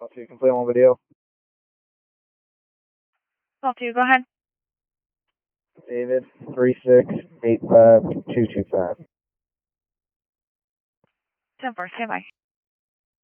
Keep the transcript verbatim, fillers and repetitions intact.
Call two, complete on video. Call two, go ahead. David, three six eight five two two five. ten four, stand by.